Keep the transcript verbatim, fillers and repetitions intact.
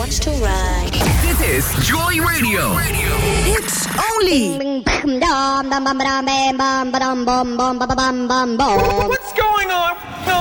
wants to ride. This is Joy Radio. It's only. What's going on?